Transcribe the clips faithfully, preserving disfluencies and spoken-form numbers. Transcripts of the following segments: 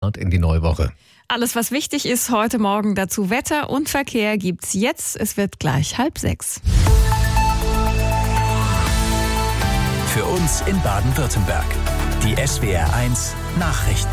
in die neue Woche. Alles, was wichtig ist heute Morgen dazu Wetter und Verkehr gibt's jetzt. Es wird gleich halb sechs. Für uns in Baden-Württemberg. Die S W R eins Nachrichten.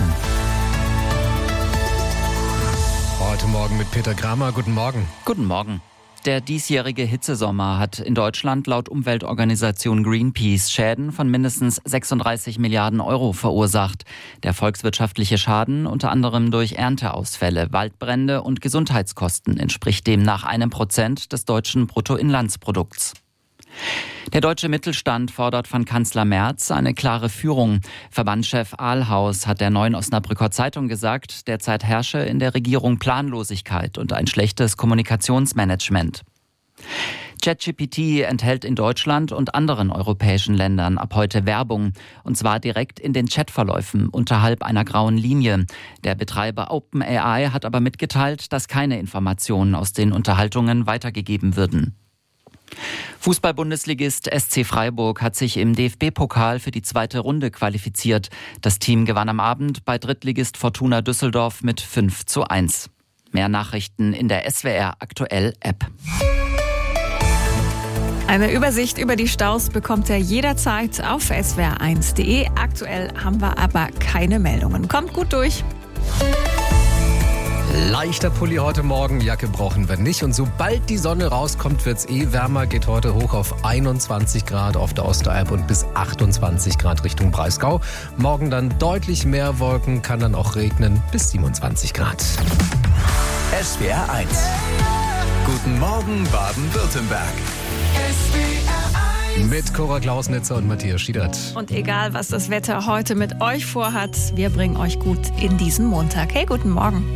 Heute Morgen mit Peter Kramer. Guten Morgen. Guten Morgen. Der diesjährige Hitzesommer hat in Deutschland laut Umweltorganisation Greenpeace Schäden von mindestens sechsunddreißig Milliarden Euro verursacht. Der volkswirtschaftliche Schaden, unter anderem durch Ernteausfälle, Waldbrände und Gesundheitskosten, entspricht demnach einem Prozent des deutschen Bruttoinlandsprodukts. Der deutsche Mittelstand fordert von Kanzler Merz eine klare Führung. Verbandschef Ahlhaus hat der Neuen Osnabrücker Zeitung gesagt, derzeit herrsche in der Regierung Planlosigkeit und ein schlechtes Kommunikationsmanagement. ChatGPT enthält in Deutschland und anderen europäischen Ländern ab heute Werbung, und zwar direkt in den Chatverläufen unterhalb einer grauen Linie. Der Betreiber OpenAI hat aber mitgeteilt, dass keine Informationen aus den Unterhaltungen weitergegeben würden. Fußball-Bundesligist S C Freiburg hat sich im D F B-Pokal für die zweite Runde qualifiziert. Das Team gewann am Abend bei Drittligist Fortuna Düsseldorf mit fünf zu eins. Mehr Nachrichten in der S W R Aktuell App. Eine Übersicht über die Staus bekommt ihr jederzeit auf s w r eins punkt d e. Aktuell haben wir aber keine Meldungen. Kommt gut durch. Leichter Pulli heute Morgen, Jacke brauchen wir nicht. Und sobald die Sonne rauskommt, wird's eh wärmer. Geht heute hoch auf einundzwanzig Grad auf der Osteralp und bis achtundzwanzig Grad Richtung Breisgau. Morgen dann deutlich mehr Wolken, kann dann auch regnen, bis siebenundzwanzig Grad. S W R eins. Guten Morgen Baden-Württemberg. Mit Cora Klausnitzer und Matthias Schiedert. Und egal, was das Wetter heute mit euch vorhat, wir bringen euch gut in diesen Montag. Hey, guten Morgen.